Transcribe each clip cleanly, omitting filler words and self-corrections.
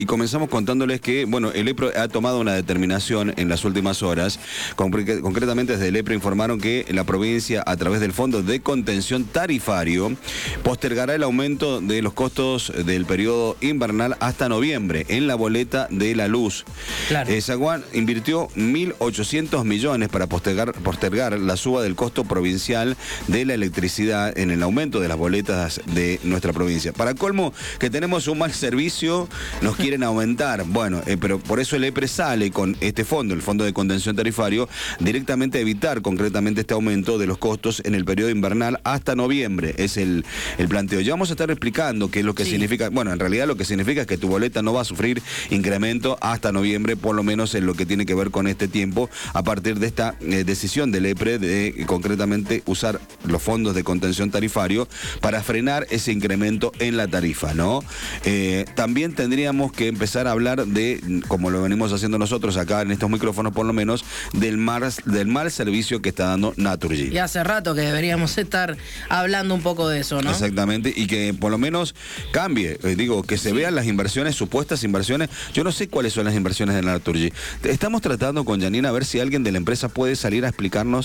Y comenzamos contándoles que, bueno, el EPRO ha tomado una determinación en las últimas horas. Concretamente desde el EPRO informaron que la provincia, a través del Fondo de Contención Tarifario, postergará el aumento de los costos del periodo invernal hasta noviembre en la boleta de la luz. Claro. San Juan invirtió 1.800 millones para postergar la suba del costo provincial de la electricidad en el aumento de las boletas de nuestra provincia. Para colmo, que tenemos un mal servicio, nos quieren aumentar. Bueno, pero por eso el EPRE sale con este fondo, el Fondo de Contención Tarifario, directamente a evitar concretamente este aumento de los costos en el periodo invernal hasta noviembre. Es el planteo. Ya vamos a estar explicando qué es lo que significa. Bueno, en realidad lo que significa es que tu boleta no va a sufrir incremento hasta noviembre, por lo menos en lo que tiene que ver con este tiempo, a partir de esta decisión del EPRE de concretamente usar los fondos de contención tarifario para frenar ese incremento en la tarifa, ¿no? También tendríamos que empezar a hablar de, como lo venimos haciendo nosotros acá en estos micrófonos por lo menos, del mal servicio que está dando Naturgy. Y hace rato que deberíamos estar hablando un poco de eso, ¿no? Exactamente, y que por lo menos cambie, que se vean las inversiones, supuestas inversiones. Yo no sé cuáles son las inversiones de Naturgy. Estamos tratando con Janina a ver si alguien de la empresa puede salir a explicarnos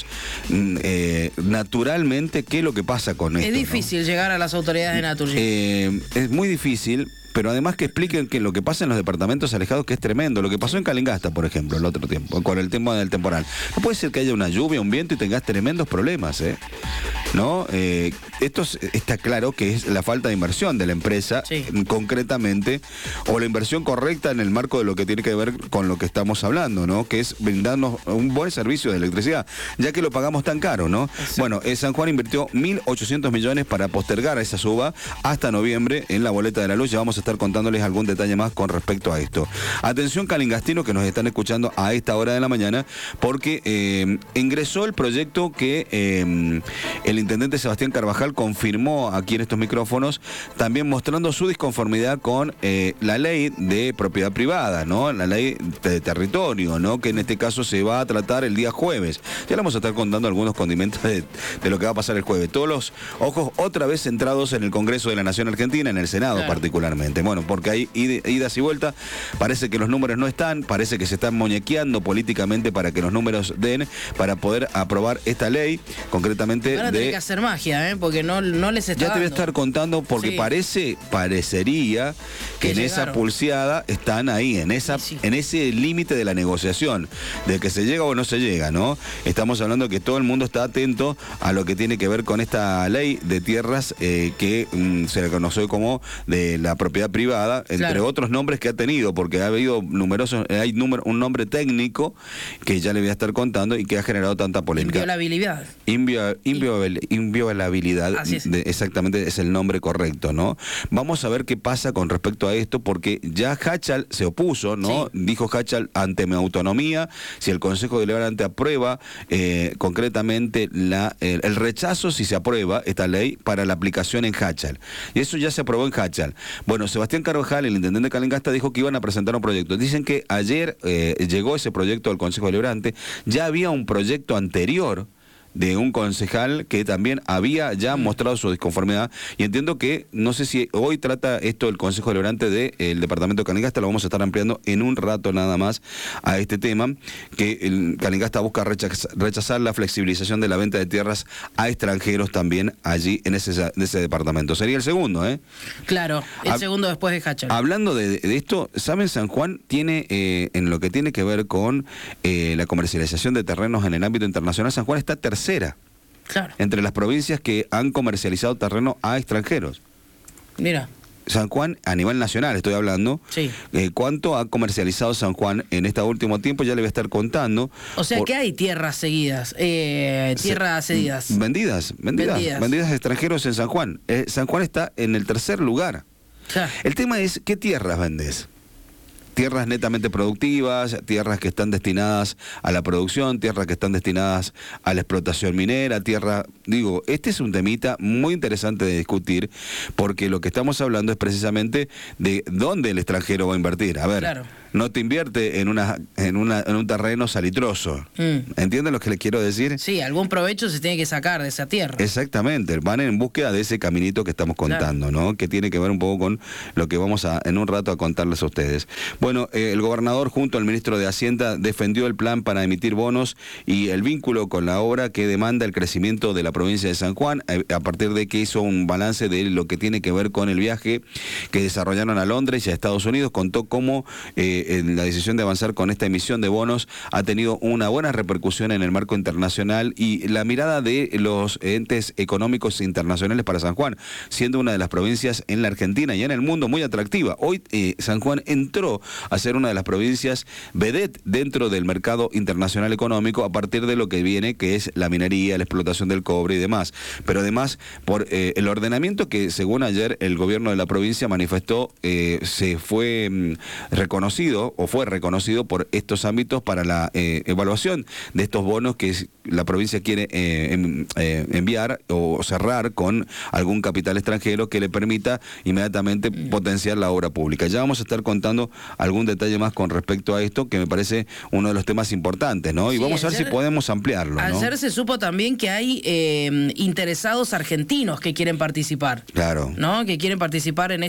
naturalmente qué es lo que pasa con esto. Es difícil, ¿no?, llegar a las autoridades de Naturgy. Es muy difícil. Pero además que expliquen que lo que pasa en los departamentos alejados, que es tremendo. Lo que pasó en Calingasta, por ejemplo, el otro tiempo, con el tema del temporal. No puede ser que haya una lluvia, un viento y tengas tremendos problemas, ¿no? Esto está claro que es la falta de inversión de la empresa, concretamente, o la inversión correcta en el marco de lo que tiene que ver con lo que estamos hablando, ¿no? Que es brindarnos un buen servicio de electricidad, ya que lo pagamos tan caro, ¿no? Exacto. Bueno, San Juan invirtió 1.800 millones para postergar esa suba hasta noviembre en la boleta de la luz. Ya vamos a estar contándoles algún detalle más con respecto a esto. Atención, calingastinos que nos están escuchando a esta hora de la mañana, porque ingresó el proyecto que el intendente Sebastián Carvajal confirmó aquí en estos micrófonos, también mostrando su disconformidad con la ley de propiedad privada, ¿no? La ley de territorio, ¿no? Que en este caso se va a tratar el día jueves. Ya le vamos a estar contando algunos condimentos de lo que va a pasar el jueves. Todos los ojos otra vez centrados en el Congreso de la Nación Argentina, en el Senado particularmente. Bueno, porque hay idas y vueltas, parece que los números no están, parece que se están muñequeando políticamente para que los números den, para poder aprobar esta ley, concretamente. Ahora tiene que hacer magia, porque no les está Ya te voy a dando. estar contando, porque parecería que en esa pulseada están ahí, en ese límite de la negociación, de que se llega o no se llega, ¿no? Estamos hablando que todo el mundo está atento a lo que tiene que ver con esta ley de tierras que se le conoció como de la propiedad privada, entre otros nombres que ha tenido, porque ha habido un nombre técnico que ya le voy a estar contando y que ha generado tanta polémica. Inviolabilidad, exactamente es el nombre correcto, ¿no? Vamos a ver qué pasa con respecto a esto, porque ya Hachal se opuso, ¿no? Dijo Hachal, ante mi autonomía, si el Consejo Deliberante aprueba concretamente el rechazo, si se aprueba esta ley para la aplicación en Hachal. Y eso ya se aprobó en Hachal. Bueno, Sebastián Carvajal, el intendente de Calingasta, dijo que iban a presentar un proyecto. Dicen que ayer llegó ese proyecto al Consejo Deliberante. Ya había un proyecto anterior de un concejal que también había ya mostrado su disconformidad, y entiendo que, no sé si hoy trata esto el Consejo Deliberante del Departamento de Calingasta, lo vamos a estar ampliando en un rato nada más a este tema, que el Calingasta busca rechazar la flexibilización de la venta de tierras a extranjeros también allí en ese departamento. Sería el segundo, Claro, el segundo después de Hachal. Hablando de esto, ¿saben? San Juan tiene, en lo que tiene que ver con la comercialización de terrenos en el ámbito internacional, San Juan está tercera. Claro. Entre las provincias que han comercializado terreno a extranjeros. Mira. San Juan, a nivel nacional estoy hablando, ¿cuánto ha comercializado San Juan en este último tiempo? Ya le voy a estar contando. O sea que hay tierras seguidas, tierras cedidas. Vendidas a extranjeros en San Juan. San Juan está en el tercer lugar. El tema es, ¿qué tierras vendes? Tierras netamente productivas, tierras que están destinadas a la producción, tierras que están destinadas a la explotación minera, este es un temita muy interesante de discutir, porque lo que estamos hablando es precisamente de dónde el extranjero va a invertir. A ver, no te invierte en un terreno salitroso. ¿Entienden lo que les quiero decir? Sí, algún provecho se tiene que sacar de esa tierra. Exactamente, van en búsqueda de ese caminito que estamos contando, claro, ¿no? Que tiene que ver un poco con lo que vamos en un rato a contarles a ustedes. Bueno, el gobernador junto al ministro de Hacienda defendió el plan para emitir bonos y el vínculo con la obra que demanda el crecimiento de la provincia de San Juan, a partir de que hizo un balance de lo que tiene que ver con el viaje que desarrollaron a Londres y a Estados Unidos. Contó cómo la decisión de avanzar con esta emisión de bonos ha tenido una buena repercusión en el marco internacional y la mirada de los entes económicos internacionales para San Juan, siendo una de las provincias en la Argentina y en el mundo muy atractiva. Hoy San Juan entró a ser una de las provincias vedette dentro del mercado internacional económico a partir de lo que viene, que es la minería, la explotación del cobre y demás. Pero además, por el ordenamiento que, según ayer, el gobierno de la provincia manifestó, se fue reconocido o fue reconocido por estos ámbitos para la evaluación de estos bonos que la provincia quiere enviar o cerrar con algún capital extranjero que le permita inmediatamente potenciar la obra pública. Ya vamos a estar contando algún detalle más con respecto a esto, que me parece uno de los temas importantes, ¿no? Y sí, vamos a ver si podemos ampliarlo, ¿no? Ayer se supo también que hay interesados argentinos que quieren participar. Claro. ¿No? Que quieren participar en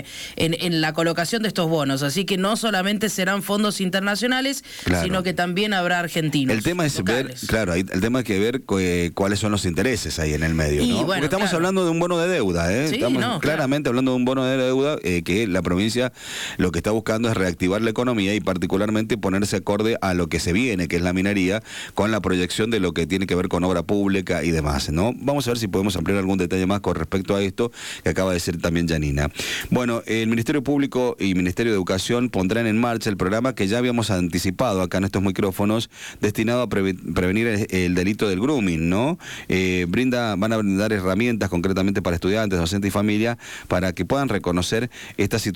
la colocación de estos bonos. Así que no solamente serán fondos internacionales, claro, sino que también habrá argentinos. El tema es locales. ver, claro, el tema es que ver cuáles son los intereses ahí en el medio, ¿no? Bueno, porque estamos hablando de un bono de deuda, ¿eh? Sí, estamos claramente hablando de un bono de deuda que la provincia lo que está buscando es reactivar la economía y particularmente ponerse acorde a lo que se viene, que es la minería, con la proyección de lo que tiene que ver con obra pública y demás, ¿no? Vamos a ver si podemos ampliar algún detalle más con respecto a esto que acaba de decir también Janina. Bueno, el Ministerio Público y Ministerio de Educación pondrán en marcha el programa que ya habíamos anticipado acá en estos micrófonos, destinado a prevenir el delito del grooming, ¿no? Van a brindar herramientas concretamente para estudiantes, docentes y familia para que puedan reconocer esta situación